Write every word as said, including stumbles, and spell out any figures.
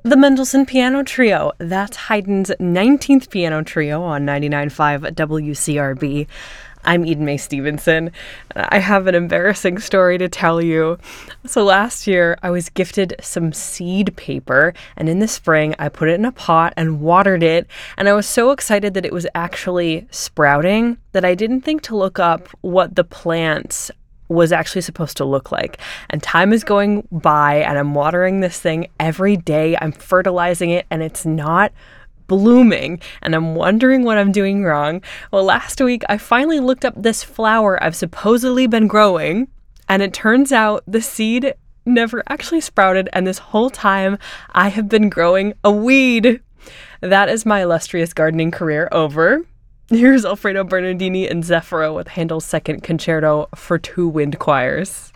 The Mendelssohn Piano Trio. That's Haydn's nineteenth piano trio on ninety-nine point five W C R B. I'm Eden Mae Stevenson. I have an embarrassing story to tell you. So last year, I was gifted some seed paper, and in the spring, I put it in a pot and watered it, and I was so excited that it was actually sprouting that I didn't think to look up what the plants was actually supposed to look like. And time is going by, and I'm watering this thing every day. I'm fertilizing it, and it's not blooming, and I'm wondering what I'm doing wrong. Well, last week I finally looked up this flower I've supposedly been growing, and it turns out the seed never actually sprouted, and this whole time I have been growing a weed. That is my illustrious gardening career over. Here's Alfredo Bernardini and Zeffiro with Handel's Second Concerto for Two Wind Choirs.